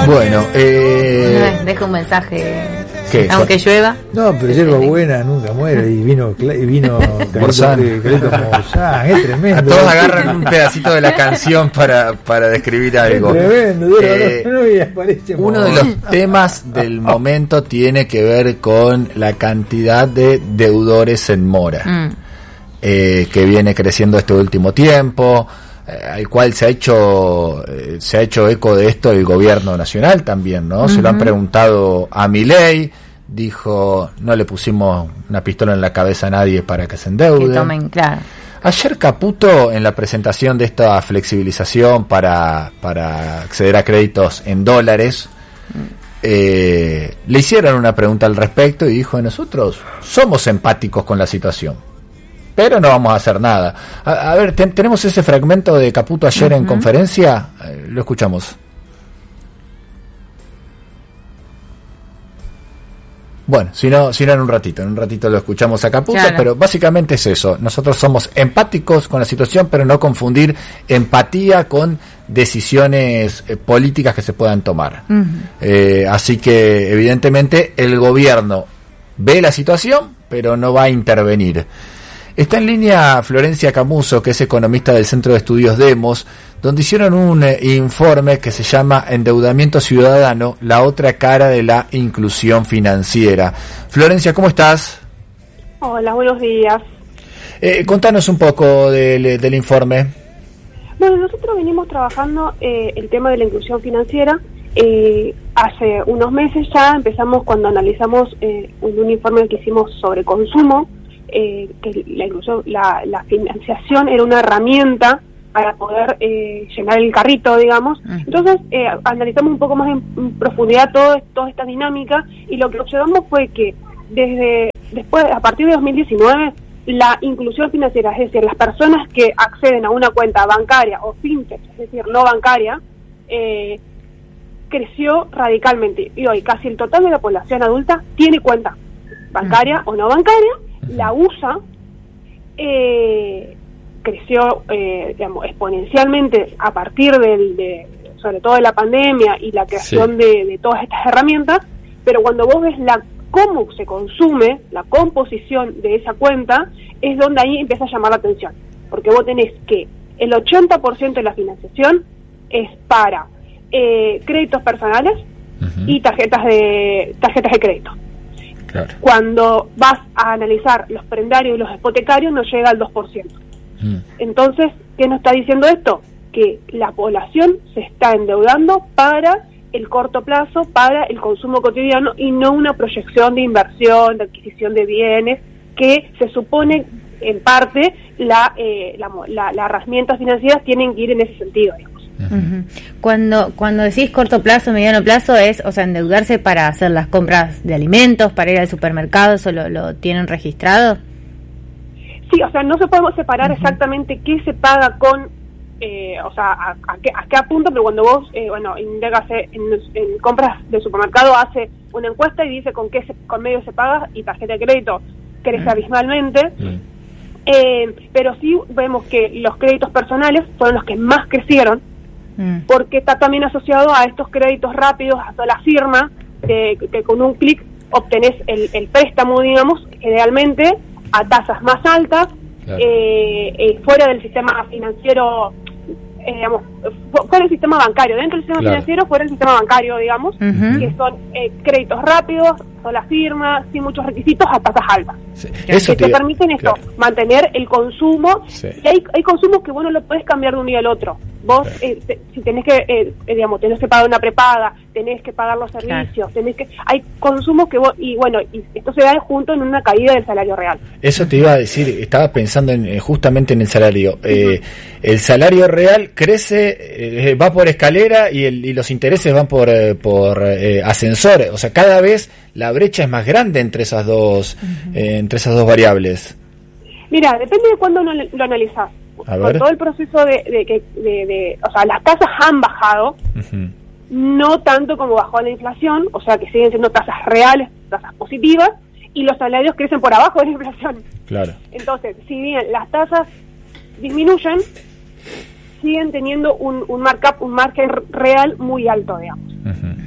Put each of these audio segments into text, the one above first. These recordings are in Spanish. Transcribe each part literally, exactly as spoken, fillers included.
Bueno, eh... deja un mensaje. ¿Qué? Aunque llueva. No, pero hierba buena nunca muere. Y vino, y vino Morzán. Morzán, es tremendo. A todos agarran un pedacito de la canción para, para describir algo. Es tremendo, eh, no, no, y aparece uno de los temas del momento tiene que ver con la cantidad de deudores en mora, mm. eh, que viene creciendo este último tiempo, eh, al cual se ha hecho eh, se ha hecho eco de esto el gobierno nacional también, ¿no? Uh-huh. Se lo han preguntado a Milei, dijo, no le pusimos una pistola en la cabeza a nadie para que se endeude. Que tomen, claro. Ayer Caputo, en la presentación de esta flexibilización para, para acceder a créditos en dólares, eh, le hicieron una pregunta al respecto y dijo, nosotros somos empáticos con la situación, pero no vamos a hacer nada. A, a ver, ten, tenemos ese fragmento de Caputo ayer uh-huh. en conferencia, eh, lo escuchamos. Bueno, si no, si no en un ratito, en un ratito lo escuchamos a Caputo, claro. Pero básicamente es eso, nosotros somos empáticos con la situación, pero no confundir empatía con decisiones eh, políticas que se puedan tomar. Uh-huh. Eh, así que evidentemente el gobierno ve la situación, pero no va a intervenir. Está en línea Florencia Camuso, que es economista del Centro de Estudios Demos, donde hicieron un eh, informe que se llama Endeudamiento Ciudadano, la otra cara de la inclusión financiera. Florencia, ¿cómo estás? Hola, buenos días. Eh, contanos un poco del, del informe. Bueno, nosotros venimos trabajando eh, el tema de la inclusión financiera. Eh, hace unos meses ya empezamos cuando analizamos eh, un, un informe que hicimos sobre consumo, eh, que la inclusión, la, la financiación era una herramienta para poder eh, llenar el carrito, digamos. Entonces, eh, analizamos un poco más en, en profundidad todo, toda esta dinámica, y lo que observamos fue que desde después, a partir de dos mil diecinueve, la inclusión financiera, es decir, las personas que acceden a una cuenta bancaria o fintech, es decir, no bancaria, eh, creció radicalmente. Y hoy casi el total de la población adulta tiene cuenta bancaria o no bancaria, la usa, eh, creció eh, digamos, exponencialmente a partir del, de, sobre todo de la pandemia y la creación sí. de, de todas estas herramientas, pero cuando vos ves la cómo se consume, la composición de esa cuenta, es donde ahí empieza a llamar la atención, porque vos tenés que el ochenta por ciento de la financiación es para eh, créditos personales uh-huh. y tarjetas de tarjetas de crédito. Claro. Cuando vas a analizar los prendarios y los hipotecarios no llega al dos por ciento. Mm. Entonces, ¿qué nos está diciendo esto? Que la población se está endeudando para el corto plazo, para el consumo cotidiano y no una proyección de inversión, de adquisición de bienes, que se supone en parte la, eh, la, la, las herramientas financieras tienen que ir en ese sentido, digamos. Uh-huh. Cuando cuando decís corto plazo, mediano plazo, es, o sea, endeudarse para hacer las compras de alimentos, para ir al supermercado, ¿eso lo, lo tienen registrado? Sí, o sea, no se podemos separar uh-huh. exactamente qué se paga con, eh, o sea, a, a, qué, a qué apunto, pero cuando vos, eh, bueno, indagas en, en compras de supermercado, hace una encuesta y dice con qué se, con medios se paga, y tarjeta de crédito crece uh-huh. abismalmente. Uh-huh. Eh, pero sí vemos que los créditos personales fueron los que más crecieron, porque está también asociado a estos créditos rápidos, a la firma, que, que con un clic obtenés el, el préstamo, digamos, generalmente a tasas más altas, claro. eh, eh, fuera del sistema financiero, eh, digamos, fuera del sistema bancario, dentro del sistema claro. financiero, fuera del sistema bancario, digamos, uh-huh. que son eh, créditos rápidos, sola firma, sin muchos requisitos, a tasas altas. Sí. Eso que te, te permiten esto, claro. mantener el consumo, sí. y hay, hay consumos que vos no lo podés cambiar de un día al otro. Vos, claro. eh, te, si tenés que, eh, digamos, tenés que pagar una prepaga, tenés que pagar los servicios, claro. tenés que, hay consumos que vos, y bueno, y esto se da junto en una caída del salario real. Eso te iba a decir, estaba pensando en, justamente en el salario. Eh, uh-huh. El salario real crece, eh, va por escalera y, el, y los intereses van por, eh, por eh, ascensores. O sea, cada vez la brecha es más grande entre esas dos, uh-huh. eh, entre esas dos variables. Mira, depende de cuándo lo analizás. Con todo el proceso de, de, de, de, de, o sea, las tasas han bajado, uh-huh. no tanto como bajó la inflación, o sea que siguen siendo tasas reales, tasas positivas, y los salarios crecen por abajo de la inflación. Claro. Entonces, si bien las tasas disminuyen, siguen teniendo un, un markup, un margen real muy alto, digamos. Uh-huh.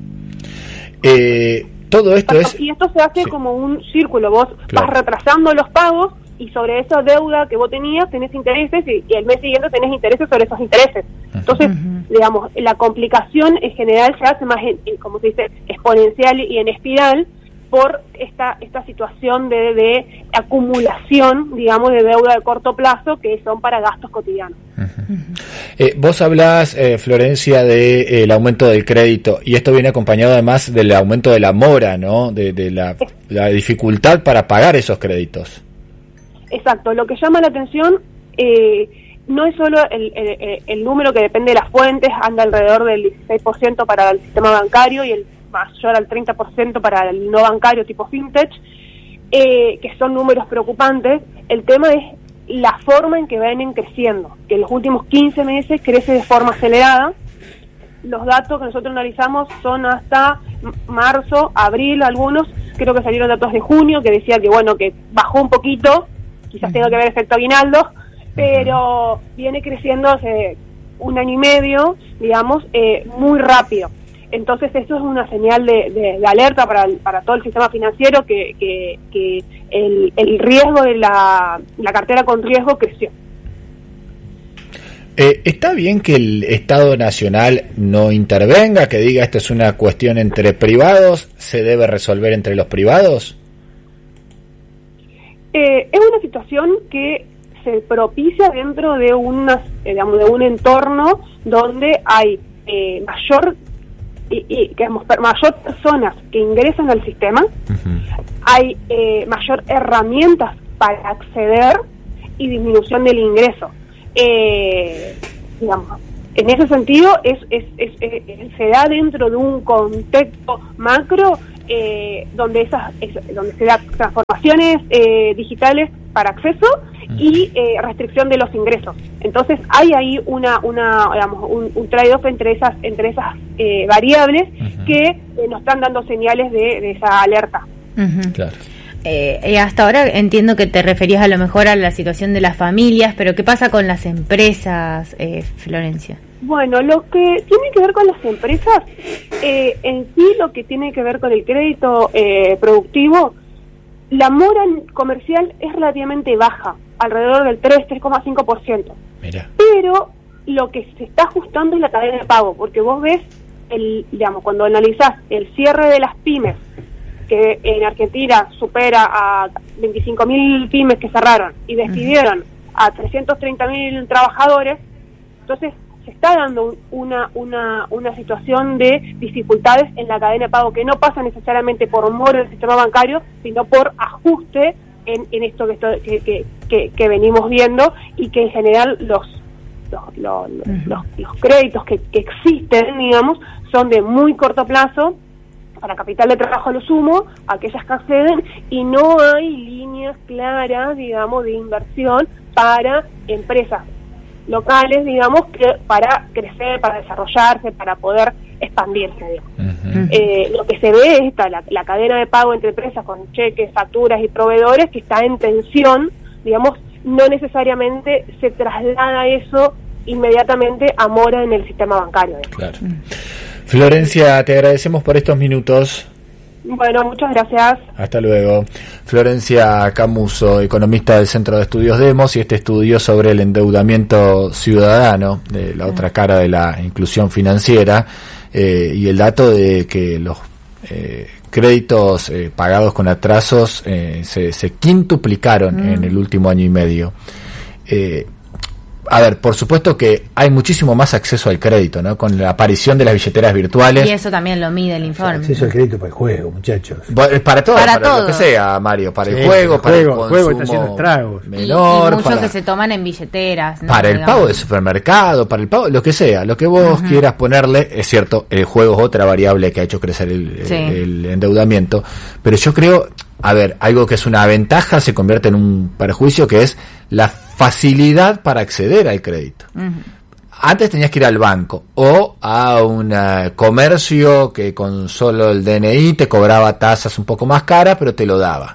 Eh, todo esto es... Y esto se hace sí. como un círculo, vos claro. vas retrasando los pagos y sobre esa deuda que vos tenías tenés intereses y, y el mes siguiente tenés intereses sobre esos intereses. Uh-huh. Entonces, uh-huh. digamos, la complicación en general se hace más, en, en, como se dice, exponencial y en espiral por esta esta situación de, de acumulación, digamos, de deuda de corto plazo que son para gastos cotidianos. Uh-huh. Eh, vos hablás, eh, Florencia, de eh, el aumento del crédito, y esto viene acompañado además del aumento de la mora, ¿no? De, de la, la dificultad para pagar esos créditos. Exacto. Lo que llama la atención eh, no es solo el, el, el número que depende de las fuentes, anda alrededor del dieciséis por ciento para el sistema bancario y el mayor al treinta por ciento para el no bancario tipo fintech, eh, que son números preocupantes. El tema es la forma en que vienen creciendo, que en los últimos quince meses crece de forma acelerada. Los datos que nosotros analizamos son hasta marzo, abril, algunos, creo que salieron datos de junio, que decía que bueno, que bajó un poquito, quizás tenga que ver efecto aguinaldo, pero viene creciendo hace un año y medio, digamos, eh, muy rápido. Entonces eso es una señal de, de, de alerta para, el, para todo el sistema financiero, que, que, que el, el riesgo de la, la cartera con riesgo creció. Eh, ¿Está bien que el Estado Nacional no intervenga, que diga esto es una cuestión entre privados, se debe resolver entre los privados? Eh, es una situación que se propicia dentro de, una, eh, digamos, de un entorno donde hay eh, mayor y, y digamos, mayor personas que ingresan al sistema, uh-huh. hay eh, mayor herramientas para acceder y disminución del ingreso. Eh, digamos, en ese sentido es, es, es, es se da dentro de un contexto macro eh, donde esas es, donde se da transformaciones eh, digitales para acceso y eh, restricción de los ingresos. Entonces hay ahí una una digamos un, un trade-off entre esas entre esas eh, variables uh-huh. que eh, nos están dando señales de, de esa alerta. Uh-huh. Claro. Eh, y hasta ahora entiendo que te referías a lo mejor a la situación de las familias, pero ¿qué pasa con las empresas, eh, Florencia? Bueno, lo que tiene que ver con las empresas, eh, en sí lo que tiene que ver con el crédito eh, productivo, la mora comercial es relativamente baja, alrededor del tres, tres coma cinco por ciento. Mira. Pero lo que se está ajustando es la cadena de pago, porque vos ves, el, digamos, cuando analizás el cierre de las pymes, que en Argentina supera a veinticinco mil pymes que cerraron y despidieron uh-huh. a trescientos treinta mil trabajadores, entonces se está dando una una una situación de dificultades en la cadena de pago que no pasa necesariamente por mora del sistema bancario, sino por ajuste en, en esto que, esto que, que, que, que venimos viendo, y que en general los los, los, uh-huh. los, los créditos que, que existen, digamos, son de muy corto plazo, para capital de trabajo a lo sumo, aquellas que acceden, y no hay líneas claras, digamos, de inversión para empresas locales, digamos, que para crecer, para desarrollarse, para poder expandirse, digamos. Uh-huh. Eh, lo que se ve es esta, la, la cadena de pago entre empresas con cheques, facturas y proveedores que está en tensión, digamos, no necesariamente se traslada eso inmediatamente a mora en el sistema bancario. Claro. Florencia, te agradecemos por estos minutos. Bueno, muchas gracias. Hasta luego. Florencia Camuso, economista del Centro de Estudios Demos, y este estudio sobre el endeudamiento ciudadano, de la otra cara de la inclusión financiera, eh, y el dato de que los eh, créditos eh, pagados con atrasos eh, se, se quintuplicaron mm. en el último año y medio. Eh, A ver, por supuesto que hay muchísimo más acceso al crédito, ¿no? Con la aparición de las billeteras virtuales. Y eso también lo mide el informe. Acceso al crédito para el juego, muchachos. Para todo, para, para todo. lo que sea, Mario. Para sí, el juego, el para juego, el consumo juego está haciendo estragos. menor. Y, y muchos para, que se toman en billeteras, ¿no? Para el Digamos. pago de supermercado, para el pago, lo que sea, lo que vos uh-huh. quieras ponerle. Es cierto, el juego es otra variable que ha hecho crecer el, sí. el, el endeudamiento. Pero yo creo, a ver, algo que es una ventaja se convierte en un perjuicio, que es la facilidad para acceder al crédito. Uh-huh. Antes tenías que ir al banco o a un uh, comercio que con solo el D N I te cobraba tasas un poco más caras, pero te lo daba.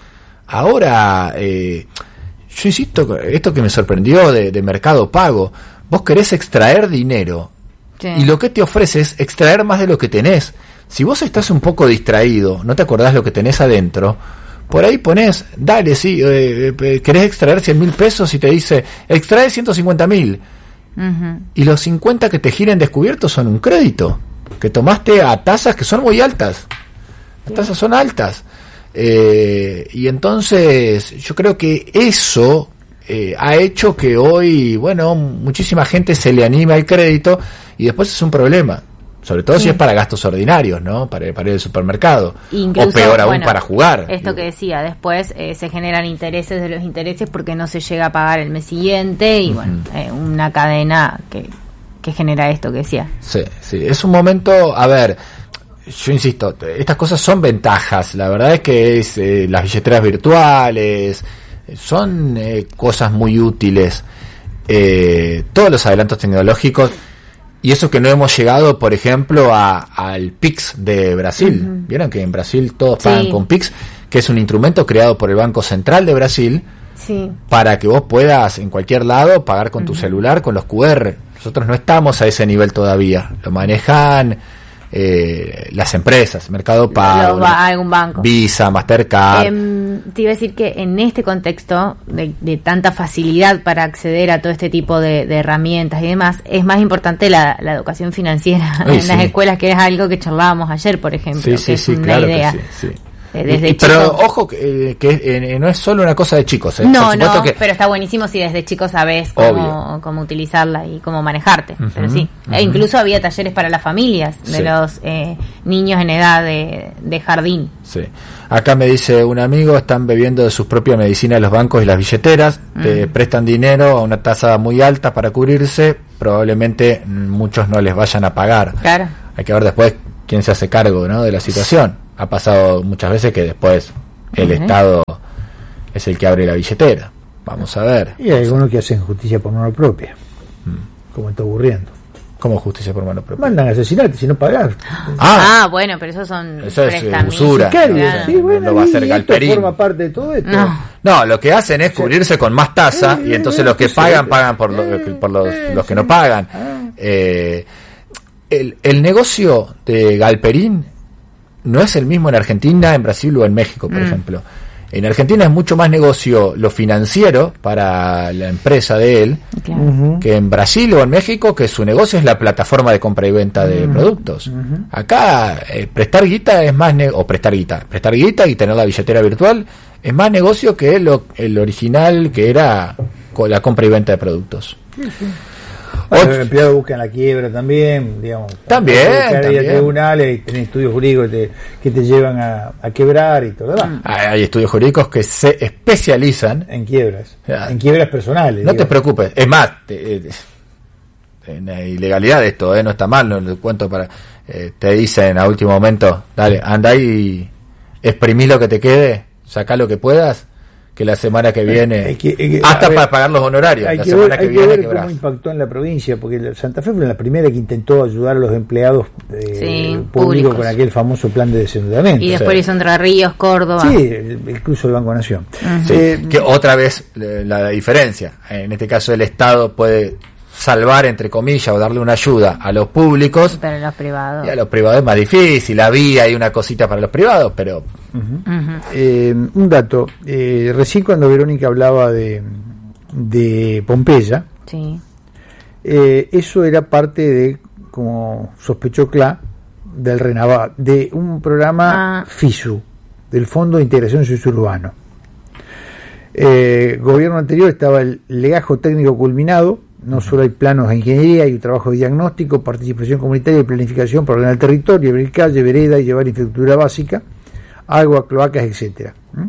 Ahora, eh, yo insisto, esto que me sorprendió de, de Mercado Pago, vos querés extraer dinero Sí. Y lo que te ofrece es extraer más de lo que tenés. Si vos estás un poco distraído, no te acordás lo que tenés adentro, por ahí ponés, dale, sí, eh, eh, querés extraer cien mil pesos y te dice, extrae ciento cincuenta mil. Uh-huh. Y los cincuenta que te giren descubiertos son un crédito que tomaste a tasas que son muy altas. Las tasas son altas. Eh, y entonces yo creo que eso eh, ha hecho que hoy, bueno, muchísima gente se le anime al crédito y después es un problema, sobre todo sí. si es para gastos ordinarios, ¿no? Para, para ir al supermercado. Incluso, o peor aún, bueno, para jugar. Esto que decía, después eh, se generan intereses de los intereses porque no se llega a pagar el mes siguiente y uh-huh. bueno, eh, una cadena que, que genera esto que decía. Sí, sí, es un momento, a ver, yo insisto, estas cosas son ventajas, la verdad es que es eh, las billeteras virtuales, son eh, cosas muy útiles, eh, todos los adelantos tecnológicos, y eso que no hemos llegado, por ejemplo, a, al Pix de Brasil. Uh-huh. Vieron que en Brasil todos sí. pagan con Pix, que es un instrumento creado por el Banco Central de Brasil, sí. para que vos puedas en cualquier lado pagar con uh-huh. tu celular, con los cu erre. Nosotros no estamos a ese nivel todavía, lo manejan eh, las empresas, Mercado Pago, va, algún banco, Visa, Mastercard. Eh, te iba a decir que en este contexto de, de tanta facilidad para acceder a todo este tipo de, de herramientas y demás, es más importante la, la educación financiera Ay, en sí. las escuelas, que es algo que charlábamos ayer, por ejemplo, sí, que sí, es sí, una claro idea. Que sí, sí. Desde y, pero ojo que, que eh, no es solo una cosa de chicos, ¿eh? No, no, que... pero está buenísimo si desde chicos sabes cómo, cómo utilizarla y cómo manejarte. Uh-huh, pero sí, uh-huh. e incluso había talleres para las familias de sí. los eh, niños en edad de, de jardín. Sí. Acá me dice un amigo, están bebiendo de sus propias medicinas los bancos y las billeteras, uh-huh. te prestan dinero a una tasa muy alta para cubrirse, probablemente muchos no les vayan a pagar. Claro. Hay que ver después quién se hace cargo, ¿no?, de la situación. Ha pasado muchas veces que después el uh-huh. Estado es el que abre la billetera. Vamos a ver. Y hay algunos que hacen justicia por mano propia, mm. como está ocurriendo. ¿Cómo justicia por mano propia? Mandan a asesinarte si no pagas. Ah, ah bueno, pero eso son eso es usura. Claro. Sí, bueno, no va a ser Galperín. Forma parte de todo esto. No. no, lo que hacen es cubrirse con más tasa y entonces los que pagan pagan por, lo, por los, los que no pagan. Eh, el, el negocio de Galperín no es el mismo en Argentina, en Brasil o en México, por mm. ejemplo. En Argentina es mucho más negocio lo financiero para la empresa de él, claro. uh-huh. que en Brasil o en México, que su negocio es la plataforma de compra y venta de uh-huh. productos. Uh-huh. Acá, eh, prestar guita es más, ne- o prestar guita, prestar guita y tener la billetera virtual es más negocio que lo, el original, que era la compra y venta de productos. Sí, sí. Bueno, los empleados buscan la quiebra también, digamos. También, también. Tribunales, y tenés estudios jurídicos que te, que te llevan a, a quebrar y todo lo demás. Hay, hay estudios jurídicos que se especializan en quiebras, o sea, en quiebras personales. No digo. te preocupes, es más, te, eh, en la ilegalidad de esto, eh, no está mal, no lo cuento para. Eh, te dicen a último momento, dale, anda ahí y exprimí lo que te quede, sacá lo que puedas, que la semana que viene, hay que, hay que, hasta ver, para pagar los honorarios, hay la que semana ver, que hay viene que ver quebrás. cómo impactó en la provincia, porque Santa Fe fue la primera que intentó ayudar a los empleados eh, sí, públicos públicos con aquel famoso plan de desendeudamiento. Y después hizo Entre Ríos, Córdoba. Sí, incluso el Banco Nación. Uh-huh. Sí, eh, que otra vez la, la diferencia, en este caso el Estado puede salvar, entre comillas, o darle una ayuda a los públicos, pero a los privados, y a los privados es más difícil. Había hay una cosita para los privados, pero uh-huh. Uh-huh. Eh, un dato, eh, recién cuando Verónica hablaba de de Pompeya, sí. eh, eso era parte de, como sospechó Clá, del Renava, de un programa ah. FISU, del Fondo de Integración Sociourbano. Eh, gobierno anterior estaba el legajo técnico culminado. No solo hay planos de ingeniería, hay un trabajo de diagnóstico, participación comunitaria y planificación para ordenar el territorio, abrir calle, vereda y llevar infraestructura básica, agua, cloacas, etcétera. ¿Mm?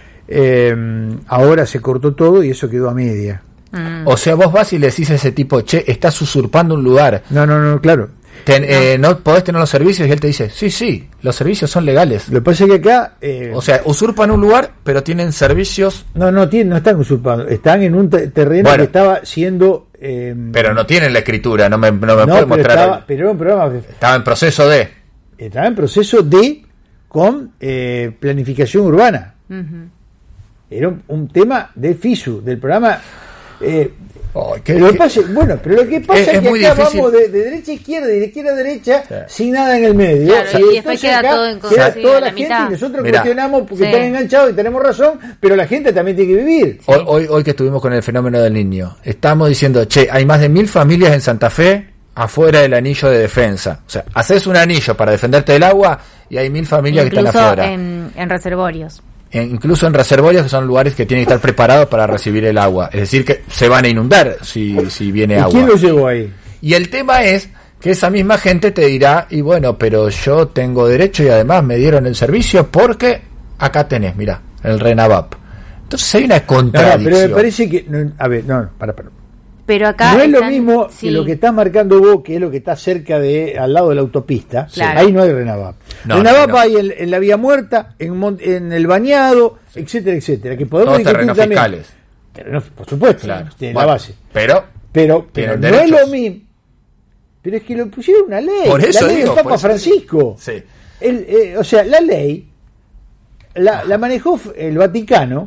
Eh, ahora se cortó todo y eso quedó a media. Mm. O sea, vos vas y le decís a ese tipo, che, estás usurpando un lugar. No, no, no, claro. Ten, no. Eh, no podés tener los servicios, y él te dice, sí, sí, los servicios son legales. Lo que pasa es que acá... Eh, o sea, usurpan un lugar, pero tienen servicios... No, no, tienen, no están usurpando, están en un te- terreno bueno, que estaba siendo... Eh, pero no tienen la escritura, no me, no me no, puede mostrar... Estaba, el, pero era un programa... Estaba en proceso de... Estaba en proceso de... con eh, planificación urbana. Uh-huh. Era un, un tema de FISU, del programa... Eh, Oh, ¿qué, lo que qué? pasa, bueno, pero lo que pasa Es- es, es que muy acá difícil. vamos de, de derecha a izquierda y de izquierda a derecha Sí. sin nada en el medio. Claro, O sea, y después entonces queda acá todo en queda sí, toda a la, la gente mitad. y nosotros Mirá. cuestionamos porque Sí. están enganchados y tenemos razón, pero la gente también tiene que vivir. Hoy, hoy, hoy que estuvimos con el fenómeno del niño, estamos diciendo, che, hay más de mil familias en Santa Fe afuera del anillo de defensa. O sea, haces un anillo para defenderte del agua y hay mil familias que están Incluso afuera. en, en reservorios. En- incluso en reservorios, que son lugares que tienen que estar preparados para recibir el agua. Es decir, que se van a inundar si, si viene ¿Y agua. quién lo llevó ahí? Y el tema es que esa misma gente te dirá, y bueno, pero yo tengo derecho y además me dieron el servicio porque acá tenés, mirá, el RENAVAP. Entonces hay una No, no, contradicción. pero me parece que. No, a ver, no, para, para. Pero acá No es lo están- mismo sí. que lo que está marcando vos, que es lo que está cerca de, al lado de la autopista. Claro. Ahí no hay RENAVAP. No, RENAVAP no, no. hay en, en la vía muerta, en, Mon- en el bañado, etcétera, etcétera. Que podemos Todos discutir terrenos también. fiscales. Terrenos, por supuesto, Claro. de Bueno, la base. Pero, Pero, pero Tienen no derechos. es lo mismo. Pero es que lo pusieron una ley. Por eso la ley digo, del por Papa eso Francisco. sí. El, eh, o sea, la ley la, la manejó el Vaticano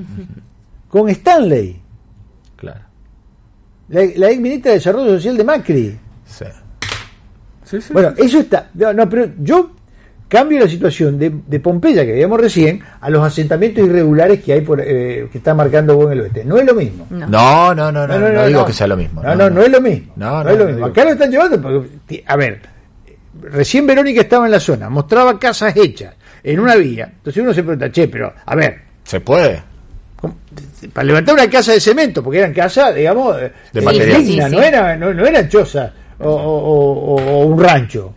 con Stanley, Claro. la, la ex ministra de Desarrollo Social de Macri. Sí. Sí, sí. Bueno, eso está. No, no, pero yo cambio la situación de, de Pompeya, que veíamos recién, a los asentamientos irregulares que hay por eh, que está marcando vos en el oeste. No es lo mismo. No. No, no, no, no, no, digo que sea lo mismo. No, no, no es lo mismo. No, No, no, es lo no mismo. digo. Acá lo están llevando porque, a ver, recién Verónica estaba en la zona, mostraba casas hechas en una vía. Entonces uno se pregunta, che, pero, a ver, Se puede. ¿cómo? Para levantar una casa de cemento, porque eran casas, digamos, De eh, material. dignas, Sí, sí, no sí. era, no, no eran chozas o, o- o- o un rancho.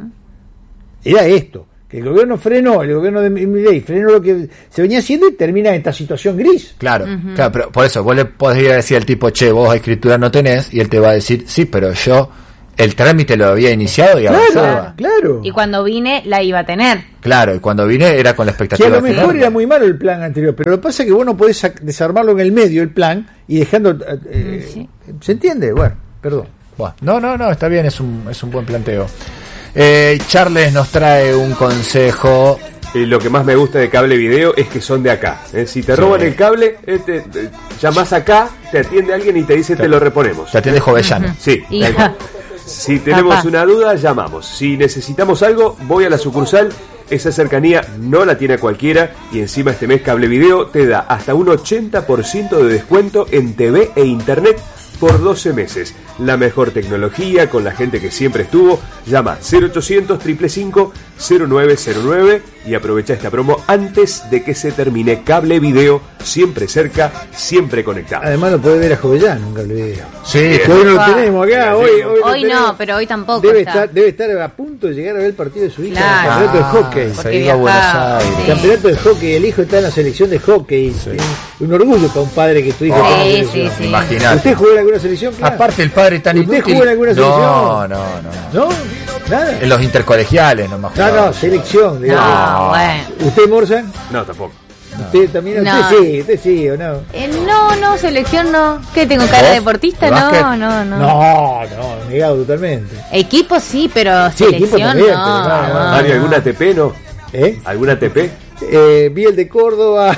Era esto, que el gobierno frenó, el gobierno de Milei frenó lo que se venía haciendo y termina en esta situación gris. Claro, claro, pero por eso vos le podés ir a decir al tipo, che, vos escritura no tenés, y él te va a decir, sí, pero yo el trámite lo había iniciado y Claro, avanzaba. claro. Y cuando vine la iba a tener. Claro, y cuando vine era con la Si expectativa. a lo de mejor tenerlo. era muy malo el plan anterior, pero lo que pasa es que vos no podés sac- desarmarlo en el medio, el plan, y dejando... eh, Sí. ¿Se entiende? Bueno, perdón. Bueno, no, no, no, está bien, es un, es un buen planteo. Eh, Charles nos trae un consejo. Eh, lo que más me gusta de Cable Video es que son de acá. ¿eh? Si te Sí. roban el cable, eh, te, te- llamás acá, te atiende alguien y te dice te lo reponemos. Te atiende Jovellano. Sí. Y- tal cual. Si tenemos Capaz. una duda, llamamos. Si necesitamos algo, voy a la sucursal. Esa cercanía no la tiene cualquiera y encima este mes Cable Video te da hasta un ochenta por ciento de descuento en T V e Internet por doce meses. La mejor tecnología con la gente que siempre estuvo. Llama cero ochocientos, cinco cinco cinco, cero nueve cero nueve y aprovecha esta promo antes de que se termine. Cable Video, siempre cerca, siempre conectado. Además lo podés ver a Jovellano en Cable Video. Sí, Que hoy no lo Ah. tenemos acá, hoy, hoy, lo Hoy tenemos. no, pero hoy tampoco Debe está. estar, debe estar a punto de llegar a ver el partido de su hija Claro. en el campeonato de hockey. se Porque ha ido a Buenos viajaba, Aires. sí. Campeonato de hockey, el hijo está en la selección de hockey. Sí. Un, un orgullo para un padre que tu hijo Oh, está en la Sí, selección. sí, sí. Imagínate. ¿Usted jugó en alguna selección? Claro. Aparte el padre tan ¿Usted inútil. jugó en alguna no, selección? no, no. ¿No? Nada. En los intercolegiales nomás. No, jugaba. no, selección. digamos. No, bueno. ¿Usted, Morzan? No, tampoco. ¿Usted también? No. ¿Usted sí? ¿Usted sí o no? Eh, no, no, selección no. ¿Qué tengo cara ¿Vos? de deportista? ¿De básquet? No, no, no, No, no, negado totalmente. Equipo sí, pero Sí, equipo selección también, no. pero no, no. no, Mario, no. ¿alguna T P no? ¿Eh? ¿Alguna T P? Eh, vi el de Córdoba.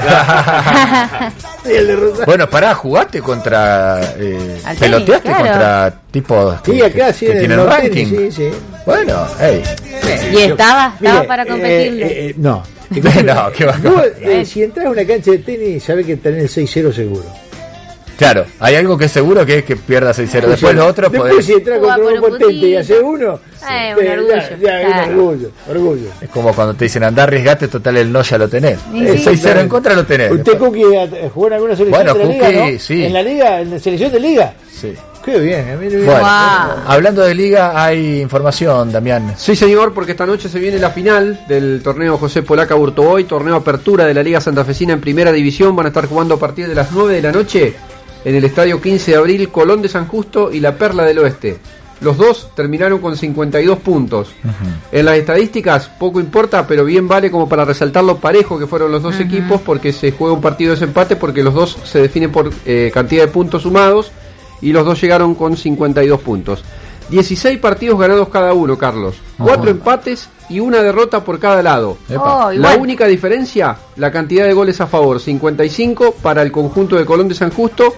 y el de Rosario. Bueno, pará, jugaste contra. Eh, Al tenis, peloteaste claro. contra tipos que, Sí, acá sí, que en el tienen norte, ranking. sí, sí. Bueno, hey. Y estaba, estaba Mire, para eh, competirle. eh, eh, no. No, qué va a Vos, competir. eh, si entras a una cancha de tenis, sabés que tenés el seis cero seguro. Claro, hay algo que es seguro que es que pierda seis cero. Después lo otro Después podés. si entras Juega contra un por un potente y puntito. hace uno, Eh, eh, un orgullo, ya, ya, es un claro. orgullo, orgullo. Es como cuando te dicen andar, arriesgate, total el no ya lo tenés. Y Eh, sí. seis cero en contra lo tenés. ¿Usted, Cookie, eh, jugó en alguna selección Bueno, de la Cookie, liga, no? sí. ¿En la liga, en la selección de liga? Sí. Qué bien, a mí me Bueno, Wow. hablando de liga, hay información, Damián. Sí, señor, porque esta noche se viene la final del torneo José Polaca Burtoboy, torneo apertura de la Liga Santafesina en Primera División. Van a estar jugando a partir de las nueve de la noche en el Estadio quince de abril, Colón de San Justo y La Perla del Oeste. Los dos terminaron con cincuenta y dos puntos. En las estadísticas poco importa, pero bien vale como para resaltar lo parejo que fueron los dos equipos, porque se juega un partido de desempate, porque los dos se definen por eh, cantidad de puntos sumados y los dos llegaron con cincuenta y dos puntos. dieciséis partidos ganados cada uno, Carlos. cuatro empates y una derrota por cada lado. Epa. Oh, La igual. única diferencia, la cantidad de goles a favor, cincuenta y cinco para el conjunto de Colón de San Justo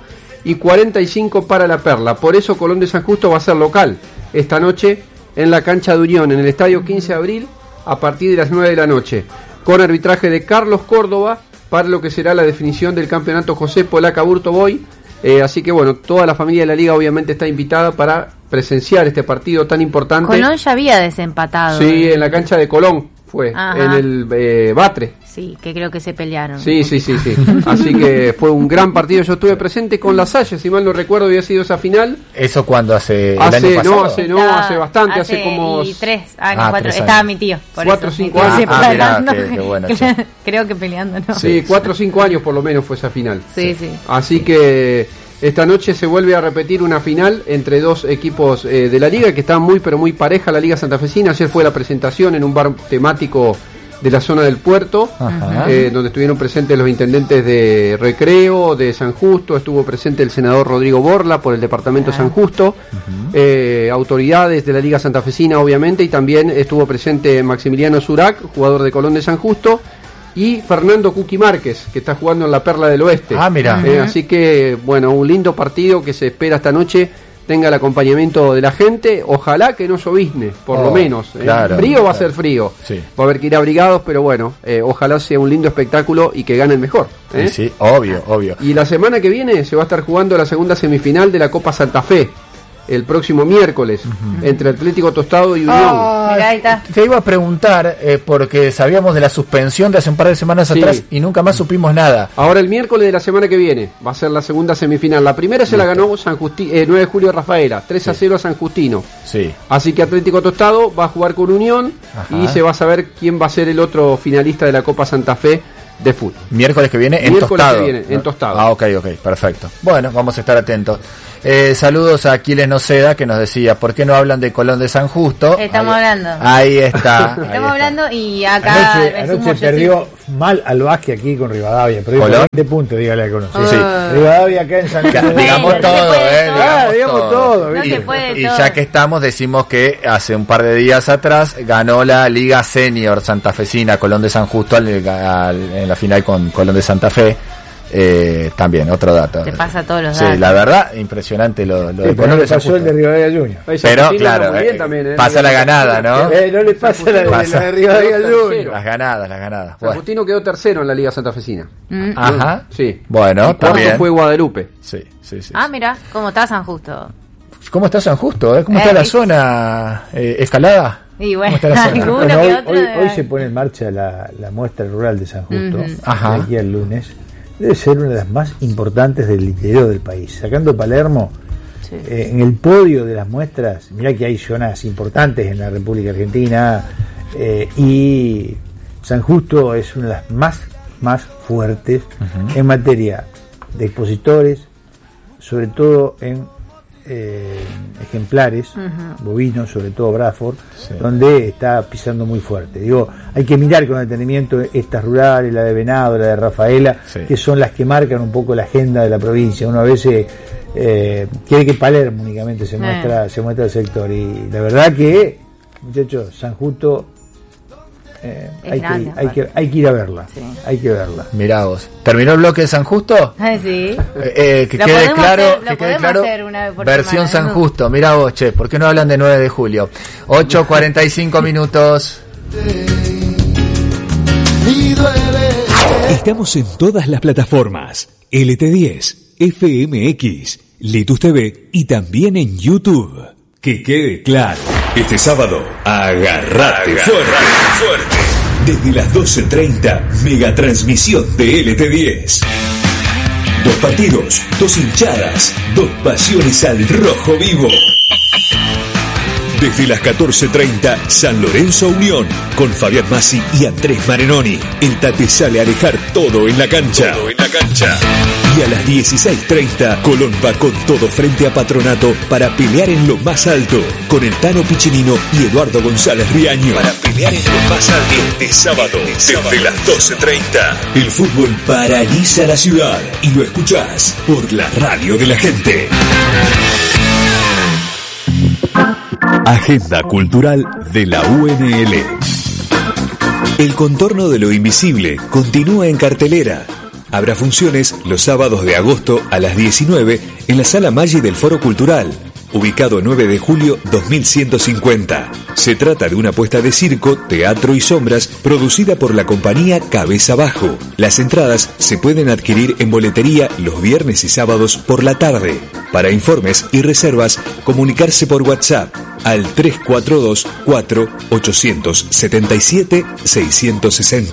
y cuarenta y cinco para La Perla. Por eso Colón de San Justo va a ser local esta noche en la cancha de Unión, en el estadio quince de abril, a partir de las nueve de la noche, con arbitraje de Carlos Córdoba para lo que será la definición del campeonato José Polaca Burto Boy. Eh, así que bueno, toda la familia de la liga obviamente está invitada para presenciar este partido tan importante. Colón ya había desempatado. Sí, en la cancha de Colón fue, Ajá. en el eh, Batre. Sí, que creo que se pelearon. Sí, sí, sí, sí. Así que fue un gran partido. Yo estuve presente con La Salle, si mal no recuerdo, había sido esa final. ¿Eso cuando hace el hace, año pasado? No, hace, no, hace bastante, hace, hace como... Y tres años, ah, cuatro, tres estaba años. Mi tío. Por cuatro o cinco años. Ah, mirá, qué, qué bueno, sí. Creo que peleando, ¿no? Sí, sí, cuatro o cinco años por lo menos fue esa final. Sí, sí. Así que esta noche se vuelve a repetir una final entre dos equipos eh, de la liga que está muy, pero muy pareja, la Liga Santafesina. Ayer fue la presentación en un bar temático de la zona del puerto, eh, donde estuvieron presentes los intendentes de Recreo, de San Justo, estuvo presente el senador Rodrigo Borla por el departamento de San Justo, uh-huh. eh, autoridades de la Liga Santafesina obviamente, y también estuvo presente Maximiliano Zurac, jugador de Colón de San Justo, y Fernando Cuqui Márquez, que está jugando en la Perla del Oeste. Ah, mira. Eh, uh-huh. Así que, bueno, un lindo partido que se espera esta noche, tenga el acompañamiento de la gente, ojalá que no llovizne, por oh, lo menos. ¿eh? Claro, frío claro. va a ser frío, sí. Va a haber que ir abrigados, pero bueno, eh, ojalá sea un lindo espectáculo y que gane el mejor. ¿eh? Sí, sí, obvio, obvio. Y la semana que viene se va a estar jugando la segunda semifinal de la Copa Santa Fe, el próximo miércoles, uh-huh. entre Atlético Tostado y Unión. Ah, Mirá, ahí está. Te iba a preguntar, eh, porque sabíamos de la suspensión de hace un par de semanas sí. atrás y nunca más supimos nada. Ahora el miércoles de la semana que viene va a ser la segunda semifinal. La primera se Listo. la ganó San Justi- eh, nueve de julio Rafaela, tres a cero a San Justino. Sí. Así que Atlético Tostado va a jugar con Unión. Ajá. Y se va a saber quién va a ser el otro finalista de la Copa Santa Fe de fútbol. Miércoles que viene en miércoles Tostado. Que viene, en Tostado. Ah, ok, ok, perfecto. Bueno, vamos a estar atentos. Eh, saludos a Aquiles Noceda, que nos decía, ¿por qué no hablan de Colón de San Justo? Estamos ahí, hablando. Ahí está. Estamos ahí hablando está. Y acá... Anoche, anoche perdió sí. mal al básquet aquí con Rivadavia, perdió ¿Colón? veinte puntos, dígale a conocer. Sí. Rivadavia acá en San Justo. Digamos todo, eh. Ah, digamos todo. No y, se puede y todo. ya que estamos, decimos que hace un par de días atrás ganó la Liga Senior Santafesina, Colón de San Justo, al, al, en la final con Colón de Santa Fe. Eh, también, otro dato. Te pasa todos los sí, datos. la verdad, impresionante lo, lo sí, de Colón no de San pasó Justo. el de Rivadavia Junior. Pero claro, eh, también, eh, pasa la ganada, ¿no? Eh, no le pasa la, pasa. la de Rivadavia Junior. Las ganadas, las ganadas. San bueno. Justino quedó tercero en la Liga Santafesina. Mm. Ajá. Sí. Bueno, y también fue Guadalupe. Sí, sí, sí. Ah, mira, ¿cómo está San Justo? ¿Cómo está San Justo? Eh? ¿Cómo eh, está la zona eh, escalada? Y bueno, bueno, hoy, hoy, hoy se pone en marcha la, la muestra rural de San Justo, uh-huh. Ajá. de aquí al lunes. Debe ser una de las más importantes del interior del país. Sacando Palermo, sí. eh, en el podio de las muestras, mirá que hay zonas importantes en la República Argentina, eh, y San Justo es una de las más, más fuertes uh-huh. en materia de expositores, sobre todo en eh, ejemplares uh-huh. bovinos, sobre todo Bradford, sí. donde está pisando muy fuerte. Digo, hay que mirar con detenimiento estas rurales, la de Venado, la de Rafaela, sí. que son las que marcan un poco la agenda de la provincia. Uno a veces eh, quiere que Palermo únicamente se muestra, eh. se muestra el sector, y la verdad que, muchachos, San Justo Eh, hay, grande, que, hay, que, hay que ir a verla, sí. hay que verla. Mirá vos. ¿Terminó el bloque de San Justo? Ah, sí. Eh, eh, que quede claro, hacer, que quede claro versión semana, San ¿no? Justo. Mirá vos, che, ¿por qué no hablan de nueve de julio? ocho cuarenta y cinco minutos. Estamos en todas las plataformas: L T diez, F M X, Litus T V y también en YouTube. Que quede claro. Este sábado, agarrate fuerte, fuerte. Desde las doce treinta, mega transmisión de L T diez. Dos partidos, dos hinchadas, dos pasiones al rojo vivo. Desde las catorce treinta, San Lorenzo Unión, con Fabián Massi y Andrés Marenoni. El Tate sale a dejar todo en la cancha. Todo en la cancha. Y a las dieciséis treinta, Colón va con todo frente a Patronato para pelear en lo más alto, con el Tano Piccinino y Eduardo González Riaño. Para pelear en lo más alto este sábado, desde las doce treinta. El fútbol paraliza la ciudad y lo escuchás por la radio de la gente. Agenda cultural de la U N L. El contorno de lo invisible continúa en cartelera. Habrá funciones los sábados de agosto a las diecinueve en la Sala Maggi del Foro Cultural, ubicado nueve de julio dos mil ciento cincuenta. Se trata de una puesta de circo, teatro y sombras producida por la compañía Cabeza Bajo. Las entradas se pueden adquirir en boletería los viernes y sábados por la tarde. Para informes y reservas, comunicarse por WhatsApp al tres cuatro dos, cuatro, ocho siete siete, seis seis cero.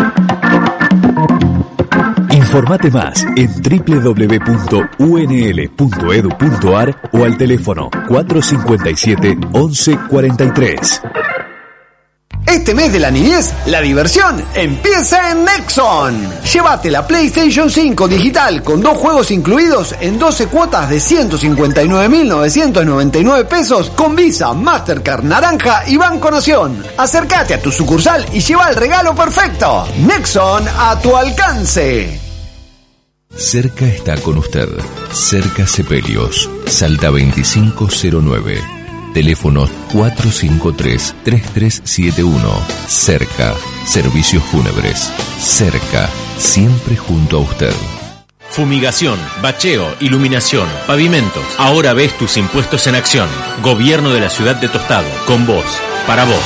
Informate más en doble u doble u doble u punto u n l punto e d u punto a r o al teléfono cuatro cinco siete, once cuarenta y tres. Este mes de la niñez, la diversión empieza en Nexon. Llévate la PlayStation cinco digital con dos juegos incluidos en doce cuotas de ciento cincuenta y nueve mil novecientos noventa y nueve pesos con Visa, Mastercard, Naranja y Banco Nación. Acércate a tu sucursal y lleva el regalo perfecto. Nexon, a tu alcance. Cerca está con usted. Cerca Sepelios, Salta veinticinco cero nueve. Teléfono cuatro cinco tres, tres tres siete uno. Cerca, servicios fúnebres. Cerca, siempre junto a usted. Fumigación, bacheo, iluminación, pavimentos. Ahora ves tus impuestos en acción. Gobierno de la ciudad de Tostado. Con vos, para vos.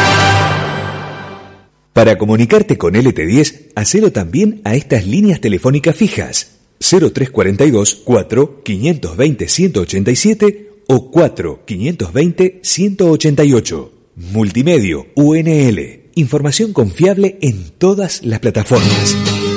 Para comunicarte con L T diez, hacelo también a estas líneas telefónicas fijas. cero tres cuarenta y dos, cuatro, quinientos veinte, ciento ochenta y siete o cuatro, quinientos veinte, ciento ochenta y ocho. Multimedio U N L. Información confiable en todas las plataformas.